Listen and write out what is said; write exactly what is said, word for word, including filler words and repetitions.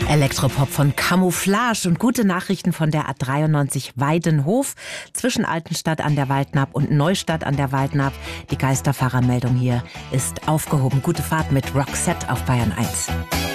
Elektropop von Camouflage und gute Nachrichten von der A dreiundneunzig Weidenhof zwischen Altenstadt an der Waldnaab und Neustadt an der Waldnaab. Die Geisterfahrermeldung hier ist aufgehoben. Gute Fahrt mit Roxette auf Bayern eins.